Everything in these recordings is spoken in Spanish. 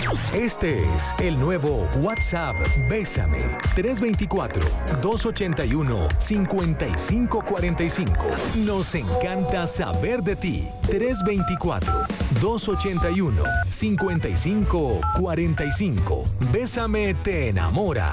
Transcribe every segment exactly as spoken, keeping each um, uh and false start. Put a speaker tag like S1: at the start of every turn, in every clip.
S1: Este es el nuevo WhatsApp Bésame. tres dos cuatro, dos ocho uno, cinco cinco cuatro cinco. Nos encanta saber de ti. tres dos cuatro, dos ocho uno, cinco cinco cuatro cinco. Bésame te enamora.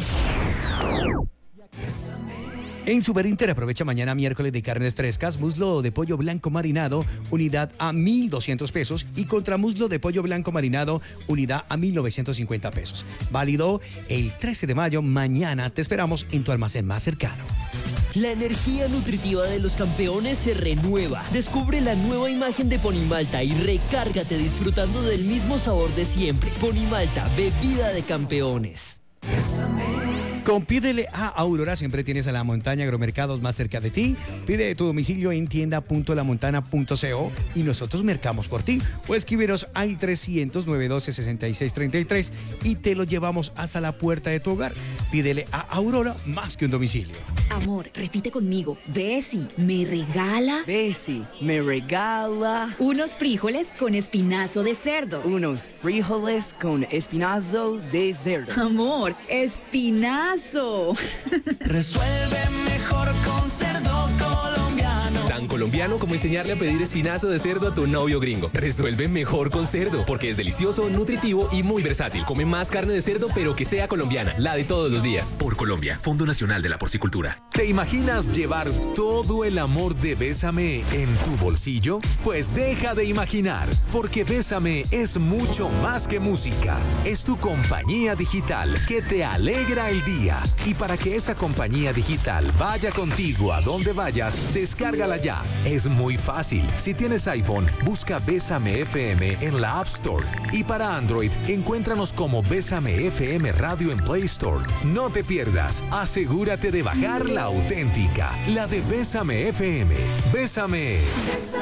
S2: En Superinter aprovecha mañana miércoles de carnes frescas, muslo de pollo blanco marinado, unidad a mil doscientos pesos y contramuslo de pollo blanco marinado, unidad a mil novecientos cincuenta pesos. Válido el trece de mayo, mañana te esperamos en tu almacén más cercano.
S3: La energía nutritiva de los campeones se renueva. Descubre la nueva imagen de Ponimalta y recárgate disfrutando del mismo sabor de siempre. Ponimalta, bebida de campeones.
S2: Con Pídele a Aurora siempre tienes a la montaña agromercados más cerca de ti. Pide tu domicilio en tienda punto la montana punto co y nosotros mercamos por ti. O escríbenos al trescientos, novecientos doce, sesenta y seis treinta y tres y te lo llevamos hasta la puerta de tu hogar. Pídele a Aurora más que un domicilio.
S4: Amor, repite conmigo. Bessie, ¿me regala?
S5: Bessie, me regala...
S4: Unos frijoles con espinazo de cerdo.
S5: Unos frijoles con espinazo de cerdo.
S4: Amor, espinazo.
S5: Resuelve mejor con cerdo colombiano.
S6: Tan colombiano como enseñarle a pedir espinazo de cerdo a tu novio gringo. Resuelve mejor con cerdo, porque es delicioso, nutritivo y muy versátil. Come más carne de cerdo, pero que sea colombiana, la de todos los días. Por Colombia, Fondo Nacional de la Porcicultura.
S1: ¿Te imaginas llevar todo el amor de Bésame en tu bolsillo? Pues deja de imaginar, porque Bésame es mucho más que música. Es tu compañía digital que te alegra el día. Y para que esa compañía digital vaya contigo a donde vayas, descárgala ya. Es muy fácil. Si tienes iPhone, busca Bésame F M en la App Store. Y para Android, encuéntranos como Bésame F M Radio en Play Store. No te pierdas. Asegúrate de bajar la auténtica, la de Bésame F M. Bésame. Bésame.